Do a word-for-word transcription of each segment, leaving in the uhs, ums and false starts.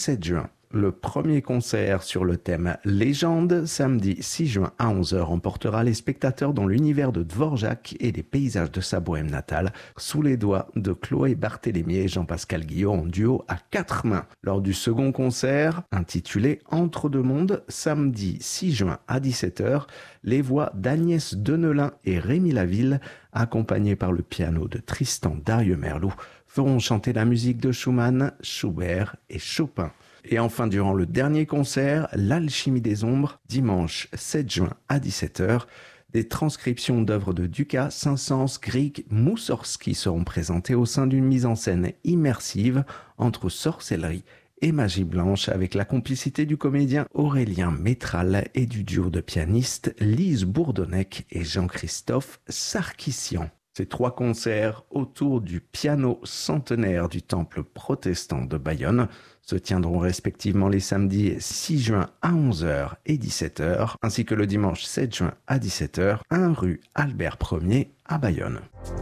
sept juin. Le premier concert sur le thème Légende, samedi six juin à onze heures, emportera les spectateurs dans l'univers de Dvorak et des paysages de sa Bohème natale, sous les doigts de Chloé Barthélemy et Jean-Pascal Guillot en duo à quatre mains. Lors du second concert, intitulé Entre deux mondes, samedi six juin à dix-sept heures, les voix d'Agnès Denelin et Rémi Laville, accompagnés par le piano de Tristan Darieux-Merlou, feront chanter la musique de Schumann, Schubert et Chopin. Et enfin, durant le dernier concert, L'Alchimie des Ombres, dimanche sept juin à dix-sept heures, des transcriptions d'œuvres de Dukas, Saint-Saëns, Grieg, Moussorgsky seront présentées au sein d'une mise en scène immersive entre sorcellerie et magie blanche avec la complicité du comédien Aurélien Métral et du duo de pianistes Lise Bourdonnec et Jean-Christophe Sarkissian. Ces trois concerts autour du piano centenaire du temple protestant de Bayonne se tiendront respectivement les samedis six juin à onze heures et dix-sept heures, ainsi que le dimanche sept juin à dix-sept heures, un rue Albert premier à Bayonne.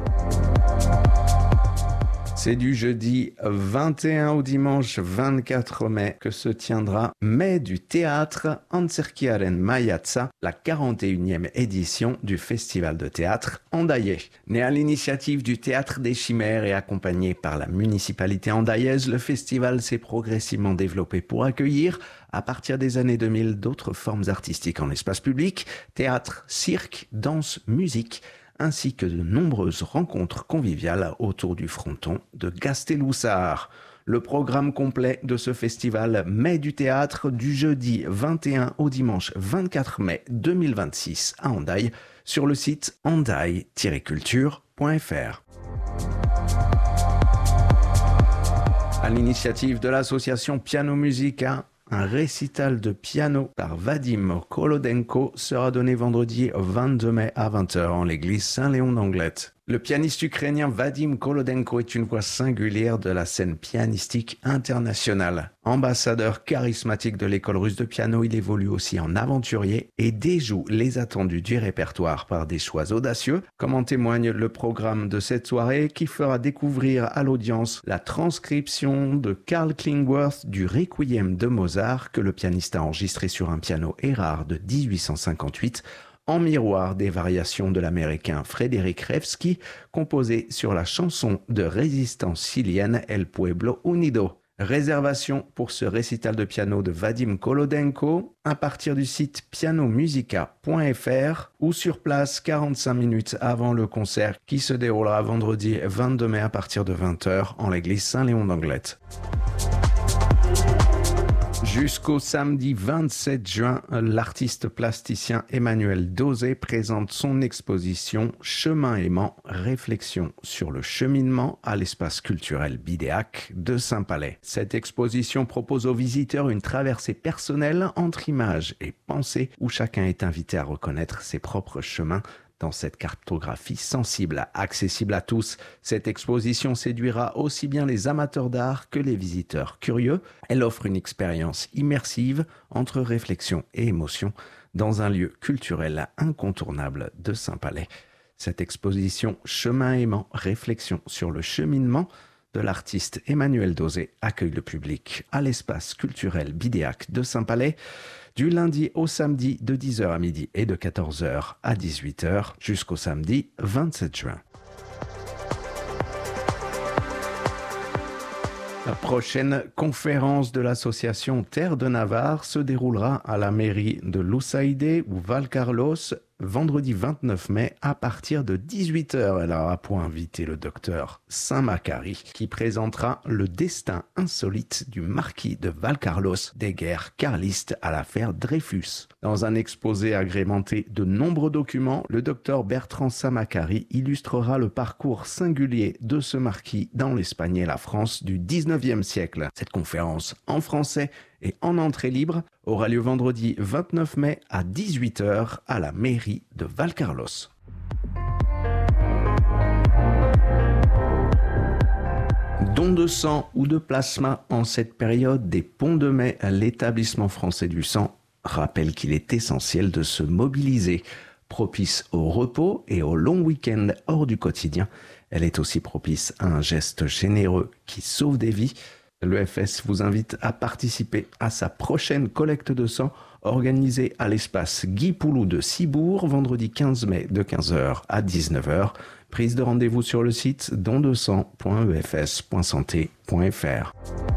C'est du jeudi vingt et un au dimanche vingt-quatre mai que se tiendra Mai du théâtre Antzerkiaren Maiatza, la quarante et unième édition du festival de théâtre andayais. Né à l'initiative du Théâtre des Chimères et accompagné par la municipalité andaillaise, le festival s'est progressivement développé pour accueillir, à partir des années deux mille, d'autres formes artistiques en espace public, théâtre, cirque, danse, musique, ainsi que de nombreuses rencontres conviviales autour du fronton de Gasteloussard. Le programme complet de ce festival Mai du théâtre du jeudi vingt et un au dimanche vingt-quatre mai deux mille vingt-six à Hendaye sur le site hendaye tiret culture point f r. À l'initiative de l'association Piano Musica, un récital de piano par Vadim Kolodenko sera donné vendredi vingt-deux mai à vingt heures en l'église Saint-Léon d'Anglette. Le pianiste ukrainien Vadim Kolodenko est une voix singulière de la scène pianistique internationale. Ambassadeur charismatique de l'école russe de piano, il évolue aussi en aventurier et déjoue les attendus du répertoire par des choix audacieux, comme en témoigne le programme de cette soirée qui fera découvrir à l'audience la transcription de Karl Klingworth du Requiem de Mozart que le pianiste a enregistré sur un piano Erard de dix-huit cent cinquante-huit, en miroir des variations de l'américain Frédéric Revsky, composé sur la chanson de résistance chilienne El Pueblo Unido. Réservation pour ce récital de piano de Vadim Kolodenko à partir du site pianomusica point f r ou sur place quarante-cinq minutes avant le concert qui se déroulera vendredi vingt-deux mai à partir de vingt heures en l'église Saint-Léon d'Anglette. Jusqu'au samedi vingt-sept juin, l'artiste plasticien Emmanuel Dosé présente son exposition Chemin aimant, réflexion sur le cheminement à l'espace culturel Bidéac de Saint-Palais. Cette exposition propose aux visiteurs une traversée personnelle entre images et pensées où chacun est invité à reconnaître ses propres chemins dans cette cartographie sensible, accessible à tous. Cette exposition séduira aussi bien les amateurs d'art que les visiteurs curieux. Elle offre une expérience immersive entre réflexion et émotion dans un lieu culturel incontournable de Saint-Palais. Cette exposition Chemin aimant, réflexion sur le cheminement de l'artiste Emmanuel Dosé accueille le public à l'espace culturel Bidéac de Saint-Palais du lundi au samedi de dix heures à midi et de quatorze heures à dix-huit heures jusqu'au samedi vingt-sept juin. La prochaine conférence de l'association Terre de Navarre se déroulera à la mairie de Loussaïdé ou Valcarlos vendredi vingt-neuf mai à partir de dix-huit heures. Elle aura pour invité le docteur Saint-Macary qui présentera le destin insolite du marquis de Valcarlos des guerres carlistes à l'affaire Dreyfus. Dans un exposé agrémenté de nombreux documents, le docteur Bertrand Saint-Macary illustrera le parcours singulier de ce marquis dans l'Espagne et la France du dix-neuvième siècle. Cette conférence en français et en entrée libre aura lieu vendredi vingt-neuf mai à dix-huit heures à la mairie de Valcarlos. Don de sang ou de plasma en cette période des ponts de mai, l'établissement français du sang rappelle qu'il est essentiel de se mobiliser. Propice au repos et au long week-end hors du quotidien, elle est aussi propice à un geste généreux qui sauve des vies. L'E F S vous invite à participer à sa prochaine collecte de sang organisée à l'espace Guy Poulou de Cibourg, vendredi quinze mai de quinze heures à dix-neuf heures. Prise de rendez-vous sur le site don de sang point e f s point santé point f r.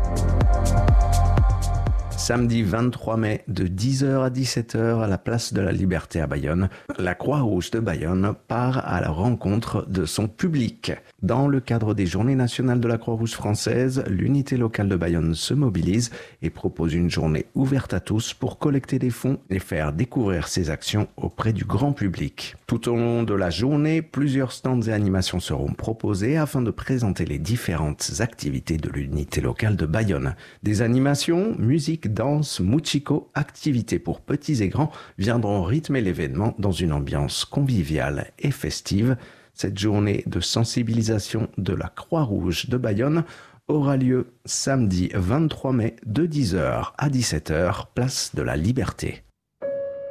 Samedi vingt-trois mai de dix heures à dix-sept heures à la place de la Liberté à Bayonne, la Croix-Rouge de Bayonne part à la rencontre de son public. Dans le cadre des Journées nationales de la Croix-Rouge française, l'unité locale de Bayonne se mobilise et propose une journée ouverte à tous pour collecter des fonds et faire découvrir ses actions auprès du grand public. Tout au long de la journée, plusieurs stands et animations seront proposés afin de présenter les différentes activités de l'unité locale de Bayonne. Des animations, musique, danse, muchiko, activités pour petits et grands viendront rythmer l'événement dans une ambiance conviviale et festive. Cette journée de sensibilisation de la Croix-Rouge de Bayonne aura lieu samedi vingt-trois mai de dix heures à dix-sept heures, place de la Liberté.